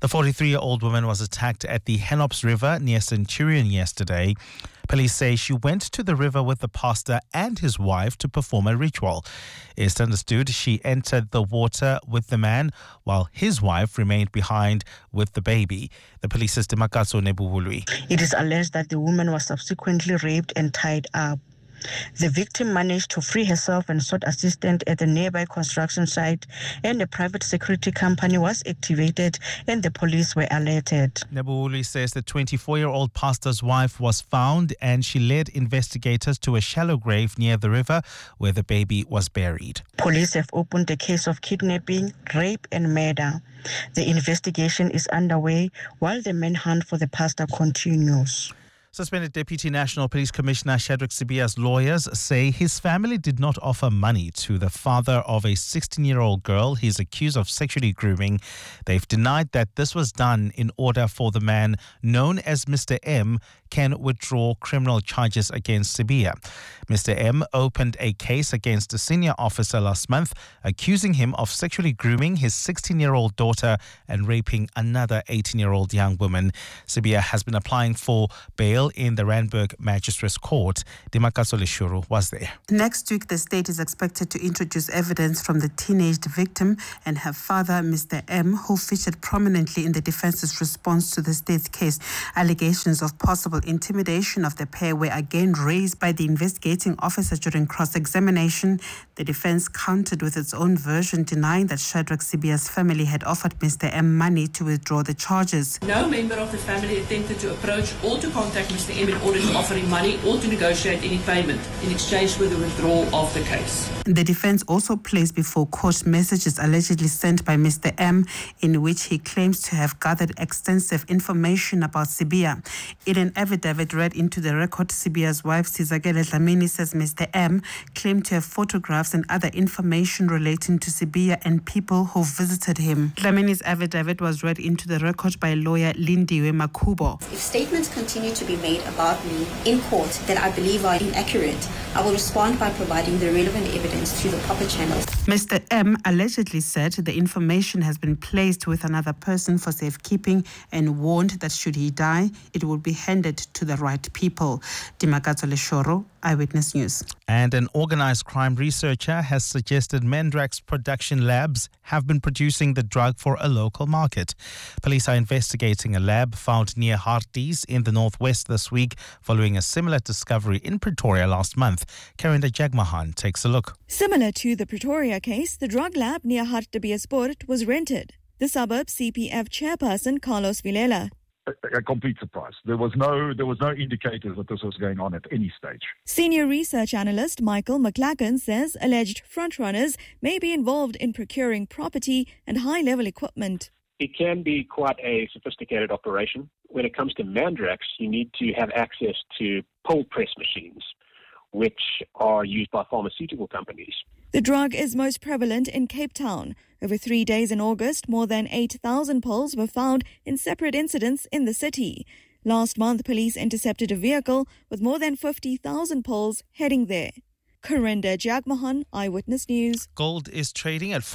The 43-year-old woman was attacked at the Henops River near Centurion yesterday. Police say she went to the river with the pastor and his wife to perform a ritual. It's understood she entered the water with the man while his wife remained behind with the baby. The police's Demakatso Nebuvului. It is alleged that the woman was subsequently raped and tied up. The victim managed to free herself and sought assistance at a nearby construction site, and a private security company was activated and the police were alerted. Nebuvului says the 24-year-old pastor's wife was found and she led investigators to a shallow grave near the river where the baby was buried. Police have opened a case of kidnapping, rape and murder. The investigation is underway while the manhunt for the pastor continues. Suspended Deputy National Police Commissioner Shadrack Sibiya's lawyers say his family did not offer money to the father of a 16-year-old girl he's accused of sexually grooming. They've denied that this was done in order for the man known as Mr. M can withdraw criminal charges against Sibiya. Mr. M opened a case against a senior officer last month, accusing him of sexually grooming his 16-year-old daughter and raping another 18-year-old young woman. Sibiya has been applying for bail in the Randburg Magistrates Court. Demakatso Leshuru was there. Next week, the state is expected to introduce evidence from the teenaged victim and her father, Mr. M, who featured prominently in the defense's response to the state's case. Allegations of possible intimidation of the pair were again raised by the investigating officer during cross-examination. The defense countered with its own version, denying that Shadrack Sibiya's family had offered Mr. M money to withdraw the charges. No member of the family attempted to approach or to contact Mr. M in order to offer him money or to negotiate any payment in exchange for the withdrawal of the case. The defense also placed before court messages allegedly sent by Mr. M in which he claims to have gathered extensive information about Sibiya. In an affidavit read into the record, Sibiya's wife, Sizakele Dlamini, says Mr. M claimed to have photographs and other information relating to Sibiya and people who visited him. Dlamini's affidavit was read into the record by lawyer Lindiwe Makubo. If statements continue to be made about me in court that I believe are inaccurate, I will respond by providing the relevant evidence to the proper channels. Mr. M allegedly said the information has been placed with another person for safekeeping and warned that should he die, it will be handed to the right people. Demakatso Leshuru, Eyewitness News. And an organized crime researcher has suggested Mandrax production labs have been producing the drug for a local market. Police are investigating a lab found near Harties in the northwest this week following a similar discovery in Pretoria last month. Karinda Jagmahan takes a look. Similar to the Pretoria case, the drug lab near Hartbeespoort was rented. The suburb CPF chairperson Carlos Vilela. A complete surprise. There was no indicators that this was going on at any stage. Senior research analyst Michael McLagan says alleged frontrunners may be involved in procuring property and high-level equipment. It can be quite a sophisticated operation. When it comes to Mandrax, you need to have access to pull press machines, which are used by pharmaceutical companies. The drug is most prevalent in Cape Town. Over 3 days in August, more than 8,000 poles were found in separate incidents in the city. Last month, police intercepted a vehicle with more than 50,000 poles heading there. Karinda Jagmahan, Eyewitness News. Gold is trading at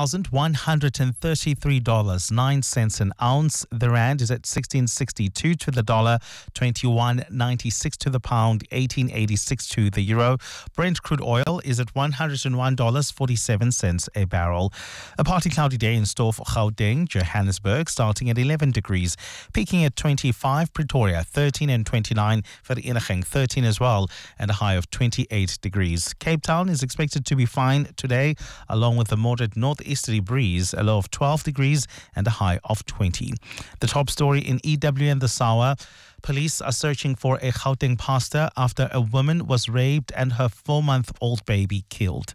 $4,133.09 an ounce. The rand is at 16.62 to the dollar, 21.96 to the pound, 18.86 to the euro. Brent crude oil is at $101.47 a barrel. A partly cloudy day in store for Gauteng, Johannesburg, starting at 11 degrees, peaking at 25, Pretoria, 13 and 29, Vereeniging, 13 as well, and a high of 28 degrees. Cape Town is expected to be fine today, along with a moderate northeasterly breeze, a low of 12 degrees and a high of 20. The top story in EWN this hour. Police are searching for a Gauteng pastor after a woman was raped and her 4-month-old baby killed.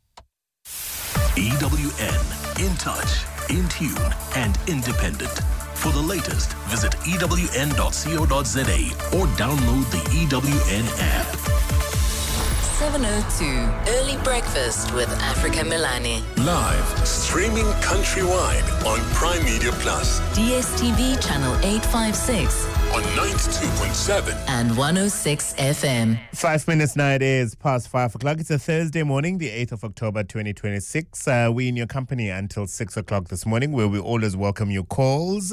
EWN, in touch, in tune and independent. For the latest, visit ewn.co.za or download the EWN app. 7:02 Early Breakfast with Africa Milani. Live, streaming countrywide on Prime Media Plus. DSTV channel 856 on 92.7 and 106 FM. 5 minutes now, it is past 5 o'clock. It's a Thursday morning, the 8th of October 2026. We're in your company until 6 o'clock this morning, where we always welcome your calls.